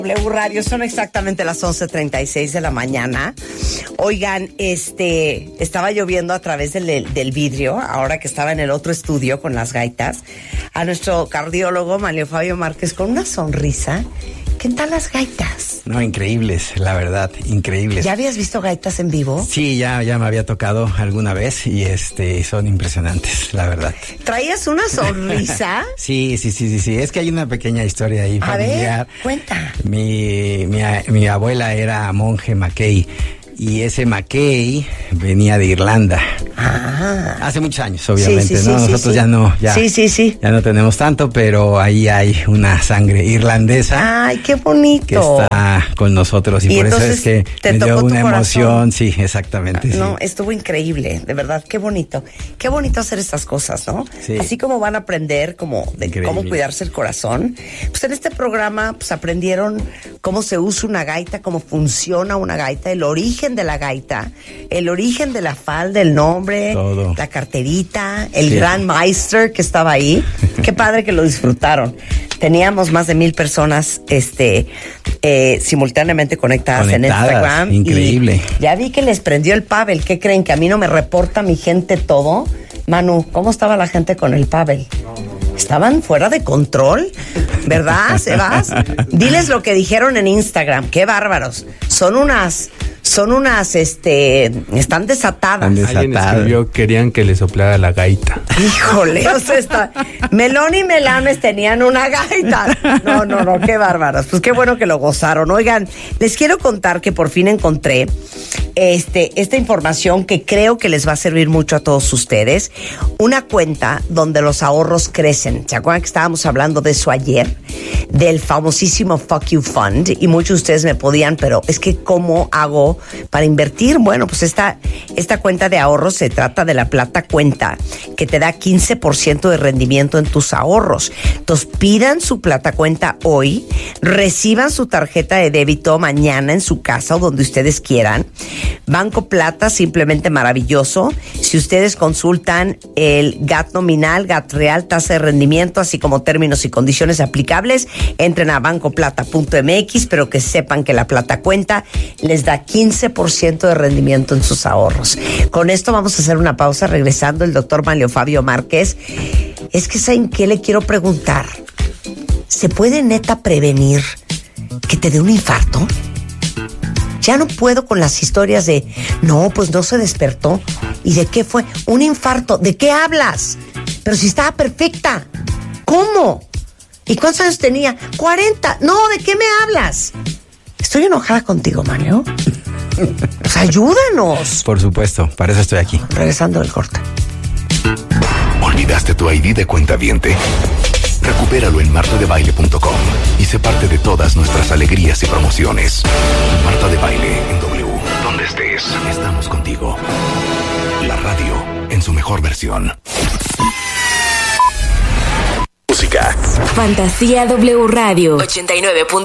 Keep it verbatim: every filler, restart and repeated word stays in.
W Radio, son exactamente las once treinta y seis de la mañana. Oigan, este, estaba lloviendo a través del, del vidrio, ahora que estaba en el otro estudio con las gaitas, a nuestro cardiólogo Manlio Fabio Márquez con una sonrisa. ¿Qué tal las gaitas? No, increíbles, la verdad, increíbles. ¿Ya habías visto gaitas en vivo? Sí, ya, ya me había tocado alguna vez y este, son impresionantes, la verdad. ¿Traías una sonrisa? sí, sí, sí, sí, sí, es que hay una pequeña historia ahí familiar. A ver, cuenta. Mi, mi, mi abuela era monje Mackay. Y ese Mackay venía de Irlanda. Ah. Hace muchos años, obviamente, sí, sí, ¿no? sí, Nosotros sí, ya no, ya, sí, sí, sí. ya no tenemos tanto, pero ahí hay una sangre irlandesa. Ay, qué bonito. Que está con nosotros y, y por eso es que me dio una emoción. Sí, exactamente. No, sí. Estuvo increíble, de verdad, qué bonito. Qué bonito hacer estas cosas, ¿no? Sí. Así como van a aprender como de Increíble. Cómo cuidarse el corazón. Pues en este programa pues aprendieron cómo se usa una gaita, cómo funciona una gaita, el origen de la gaita, el origen de la falda, el nombre, todo. La carterita, el Sí. gran Meister que estaba ahí. Qué padre que lo disfrutaron. Teníamos más de mil personas este, eh, simultáneamente conectadas, Conectadas, en Instagram. increíble. Y ya vi que les prendió el Pavel. ¿Qué creen? ¿Que a mí no me reporta mi gente todo? Manu, ¿cómo estaba la gente con el Pavel? No, no, no. Estaban fuera de control, ¿verdad, Sebas? Diles lo que dijeron en Instagram. ¡Qué bárbaros! Son unas... Son unas, este, están desatadas. Están desatadas. Alguien escribió, querían que le soplara la gaita. Híjole, o sea, está... Melón y Melames tenían una gaita. No, no, no, qué bárbaros. Pues qué bueno que lo gozaron. Oigan, les quiero contar que por fin encontré este, esta información que creo que les va a servir mucho a todos ustedes. Una cuenta donde los ahorros crecen. ¿Se acuerdan que estábamos hablando de eso ayer? Del famosísimo Fuck You Fund. Y muchos de ustedes me podían, pero es que ¿cómo hago para invertir? Bueno, pues esta, esta cuenta de ahorros se trata de la Plata Cuenta, que te da quince por ciento de rendimiento en tus ahorros. Entonces pidan su Plata Cuenta hoy, reciban su tarjeta de débito mañana en su casa o donde ustedes quieran. Banco Plata, simplemente maravilloso. Si ustedes consultan el G A T nominal, G A T real, tasa de rendimiento, así como términos y condiciones aplicables, entren a banco plata punto m x, pero que sepan que la Plata Cuenta les da quince por ciento de rendimiento en sus ahorros. Con esto vamos a hacer una pausa. Regresando, el doctor Manlio Fabio Márquez. Es que, ¿saben qué le quiero preguntar? ¿Se puede neta prevenir que te dé un infarto? Ya no puedo con las historias de, no, pues no se despertó. ¿Y de qué fue? Un infarto. ¿De qué hablas? Pero si estaba perfecta. ¿Cómo? ¿Y cuántos años tenía? cuarenta. No, ¿de qué me hablas? Estoy enojada contigo, Manlio. Pues ayúdanos. Por supuesto, para eso estoy aquí. Regresando del corte. ¿Olvidaste tu I D de cuentaviente? Recupéralo en marta de baile punto com y sé parte de todas nuestras alegrías y promociones. Marta de Baile en W. Donde estés, estamos contigo. La radio en su mejor versión. Música. Fantasía W Radio ochenta y nueve punto